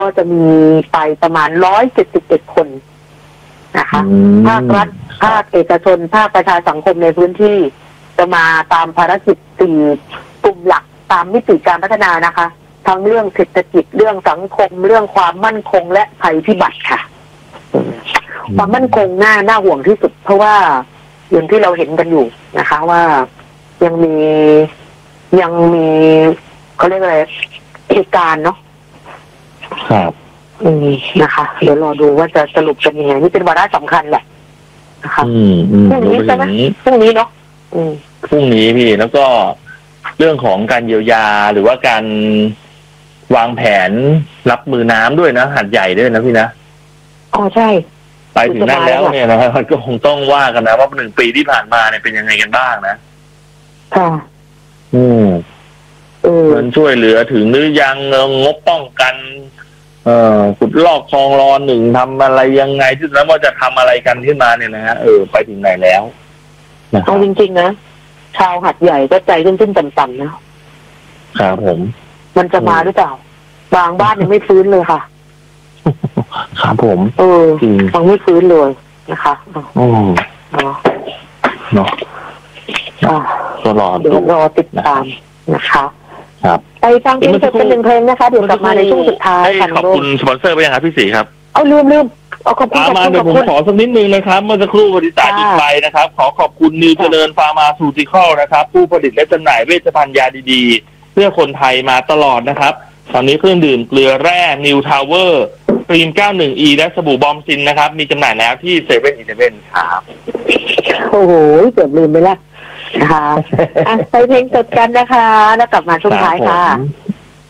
ก็จะมีไปประมาณ171 คนนะคะภาครัฐภาคเอกชนภาคประชาสังคมในพื้นที่จะมาตามภารกิจ4 กลุ่มหลักตามมิติการพัฒนานะคะทั้งเรื่องเศรษฐกิจเรื่องสังคมเรื่องความมั่นคงและภัยพิบัติค่ะความมั่นคงน่าห่วงที่สุดเพราะว่าอย่างที่เราเห็นกันอยู่นะคะว่ายังมีเขาเรียกอะไรเหตุการณ์เนาะครับนะคะเดี๋ยวรอดูว่าจะสรุปกันยังไงนี่เป็นวาระสำคัญแหละนะคะพรุ่งนี้ใช่ไหมพรุ่งนี้เนาะพรุ่งนี้พี่แล้วก็เรื่องของการเยียวยาหรือว่าการวางแผนรับมือน้ำด้วยนะหาดใหญ่ด้วยนะพี่นะอ๋อใช่ไปถึงนั่นแล้วเนี่ยนะครับก็คงต้องว่ากันนะว่า1 ปีที่ผ่านมาเนี่ยเป็นยังไงกันบ้างนะค่ะเงินช่วยเหลือถึงหรือยังงบป้องกันขุดลอกคลองรอ1ทำอะไรยังไงที่แล้วว่าจะทำอะไรกันขึ้นมาเนี่ยนะฮะไปถึงไหนแล้วเอาจริงๆนะชาวหัดใหญ่ก็ใจขึ้นต่ำๆนะครับผมมันจะมาหรือเปล่าบางบ้านยังไม่ฟื้นเลยค่ะครับผมยังไม่ฟื้นเลยนะคะเนาะก็เดี๋ยวรอติดตามนะคะครับไปฟังเพลงสดเป็น1 เพลงนะคะเดี๋ยวกลับมาในช่วงสุดท้ายขอบคุณสปอนเซอร์ไปยังครับพี่ศรีครับเอาลืมเอาขอบคุณมาเดี๋ยวผมขอสักนิดนึงนะครับเมื่อสักครู่บริษัทอีกไปนะครับขอขอบคุณนิวเจริญฟาร์มาซูติคอลนะครับผู้ผลิตและจำหน่ายเวชภัณฑ์ยาดีๆเพื่อคนไทยมาตลอดนะครับตอนนี้เครื่องดื่มเกลือแร่นิวทาวเวอร์ครีม 91E และสบู่บอมซินนะครับมีจำหน่ายแล้วที่7-Eleven ครับโอ้โหเกือบลืมไปแล้วนะคะไปเพลงสดกันนะคะแล้วกลับมาช่วงท้ายค่ะ